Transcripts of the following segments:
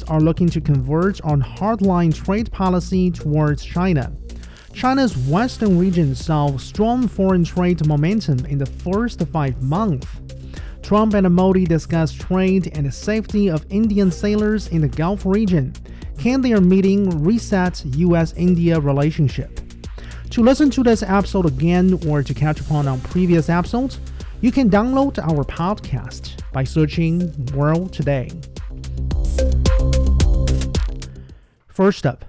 are looking to converge on hardline trade policy towards China. China's western region saw strong foreign trade momentum in the first 5 months. Trump and Modi discussed trade and the safety of Indian sailors in the Gulf region. Can their meeting reset U.S.-India relationship? To listen to this episode again or to catch up on previous episodes, you can download our podcast by searching World Today. First up,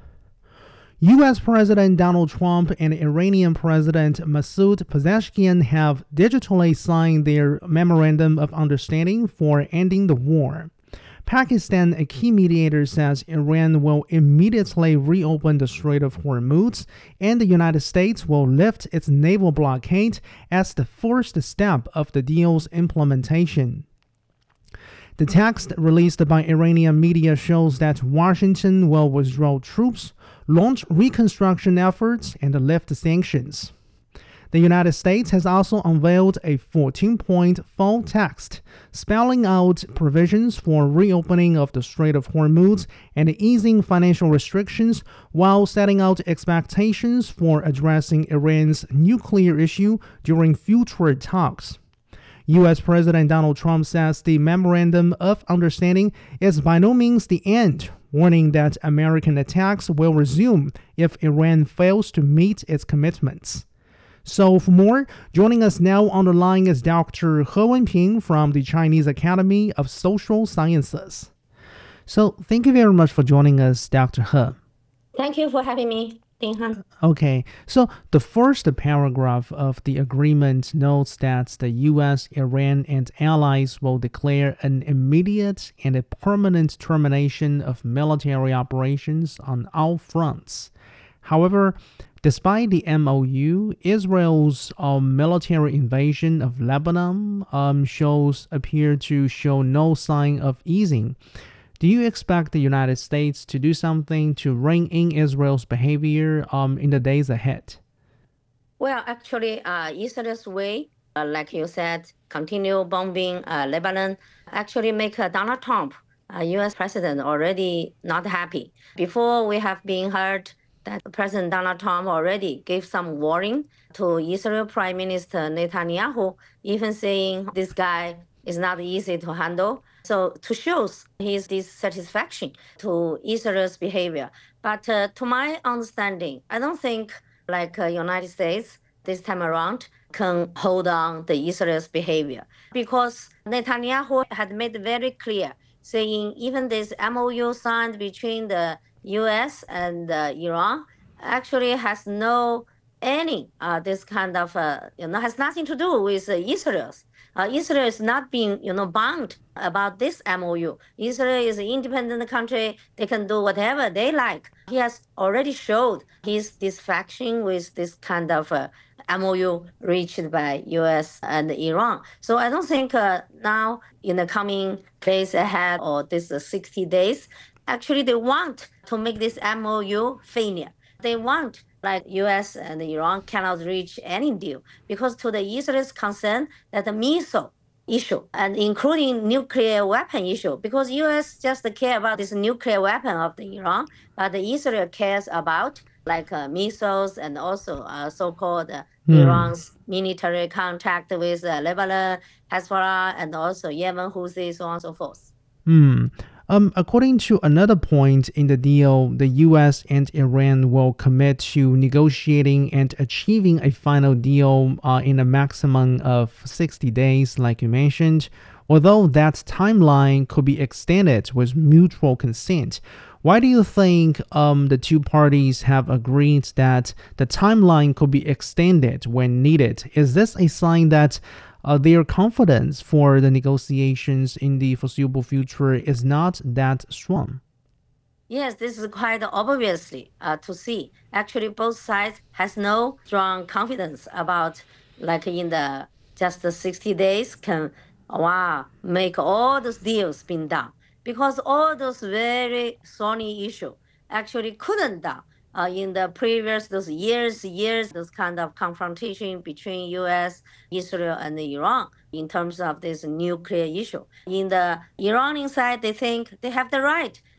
U.S. President Donald Trump and Iranian President Masoud Pezeshkian have digitally signed their Memorandum of Understanding for ending the war. Pakistan, a key mediator, says Iran will immediately reopen the Strait of Hormuz, and the United States will lift its naval blockade as the first step of the deal's implementation. The text released by Iranian media shows that Washington will withdraw troops, launch reconstruction efforts, and lift sanctions. The United States has also unveiled a 14-point full text spelling out provisions for reopening of the Strait of Hormuz and easing financial restrictions while setting out expectations for addressing Iran's nuclear issue during future talks. U.S. President Donald Trump says the Memorandum of Understanding is by no means the end, warning that American attacks will resume if Iran fails to meet its commitments. So for more, joining us now on the line is Dr. He Wenping from the Chinese Academy of Social Sciences. So thank you very much for joining us, Dr. He. Thank you for having me, Ding Han. Okay, so the first paragraph of the agreement notes that the U.S., Iran, and allies will declare an immediate and a permanent termination of military operations on all fronts. However, despite the MOU, Israel's military invasion of Lebanon appear to show no sign of easing. Do you expect the United States to do something to rein in Israel's behavior in the days ahead? Well, actually, Israel's way, like you said, continue bombing Lebanon, actually make Donald Trump, U.S. president, already not happy. Before, we have been heard that President Donald Trump already gave some warning to Israel Prime Minister Netanyahu, even saying this guy is not easy to handle. So to show his dissatisfaction to Israel's behavior. But to my understanding, I don't think like United States this time around can hold on the Israel's behavior, because Netanyahu had made very clear, saying even this MOU signed between the U.S. and Iran actually has no any this kind of has nothing to do with Israel. Israel is not being bound about this MOU. Israel is an independent country; they can do whatever they like. He has already showed his dissatisfaction with this kind of MOU reached by U.S. and Iran. So I don't think now in the coming days ahead or this 60 days. Actually, they want to make this MOU failure. They want, like U.S. and Iran cannot reach any deal because to the Israel's concern that the missile issue and including nuclear weapon issue, because U.S. just care about this nuclear weapon of the Iran, but Israel cares about like missiles and also so-called Iran's military contact with Lebanon, Hezbollah, and also Yemen, Houthi, so on and so forth. According to another point in the deal, the U.S. and Iran will commit to negotiating and achieving a final deal in a maximum of 60 days, like you mentioned, although that timeline could be extended with mutual consent. Why do you think the two parties have agreed that the timeline could be extended when needed? Is this a sign that their confidence for the negotiations in the foreseeable future is not that strong? Yes, this is quite obviously to see. Actually, both sides has no strong confidence about like in the just 60 days can make all those deals being done, because all those very thorny issue actually couldn't done in the previous those years, those kind of confrontation between U.S., Israel, and Iran in terms of this nuclear issue. In the Iranian side, they think they have the right